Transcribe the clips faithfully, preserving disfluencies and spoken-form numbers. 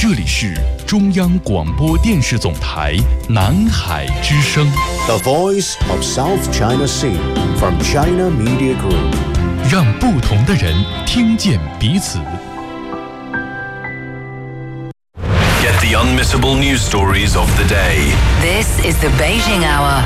这里是中央广播电视总台南海之声 The Voice of South China Sea from China Media Group， 让不同的人听见彼此。 Get the unmissable news stories of the day. This is the Beijing Hour.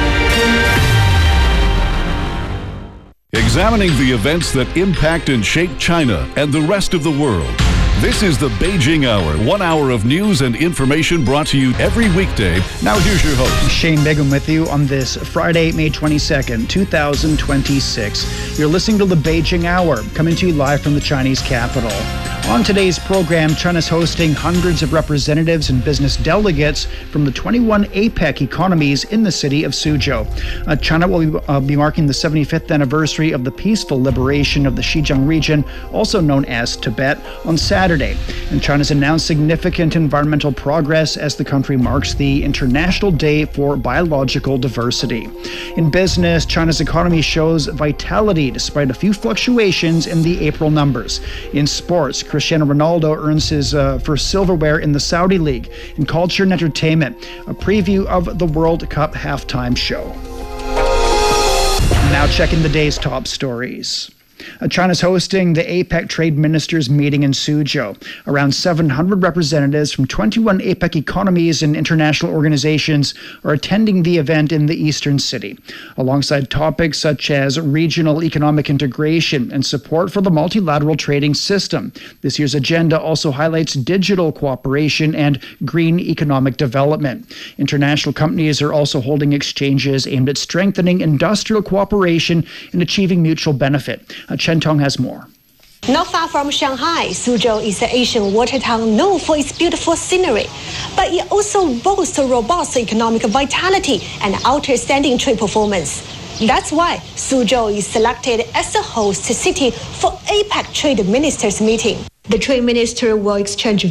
Examining the events that impact and shape China and the rest of the world. This is the Beijing Hour, one hour of news and information brought to you every weekday. Now here's your host. Shane Begum with you on this Friday, May twenty-second, twenty twenty-six. You're listening to the Beijing Hour, coming to you live from the Chinese capital. On today's program, China's hosting hundreds of representatives and business delegates from the twenty-one APEC economies in the city of Suzhou. Uh, China will be, uh, be marking the seventy-fifth anniversary of the peaceful liberation of the Xinjiang region, also known as Tibet, on Saturday. And China's announced significant environmental progress as the country marks the International Day for Biological Diversity. In business, China's economy shows vitality despite a few fluctuations in the April numbers. In sports, Cristiano Ronaldo earns his uh, first silverware in the Saudi League. In culture and entertainment, a preview of the World Cup halftime show. Now checking the day's top stories. Uh, China's hosting the APEC Trade Ministers meeting in Suzhou. Around seven hundred representatives from twenty-one APEC economies and international organizations are attending the event in the eastern city, alongside topics such as regional economic integration and support for the multilateral trading system. This year's agenda also highlights digital cooperation and green economic development. International companies are also holding exchanges aimed at strengthening industrial cooperation and achieving mutual benefit. Uh, Chen Tong has more. Not far from Shanghai, Suzhou is an Asian water town known for its beautiful scenery. But it also boasts a robust economic vitality and outstanding trade performance. That's why Suzhou is selected as the host city for APEC Trade Ministers meeting. The trade minister will exchange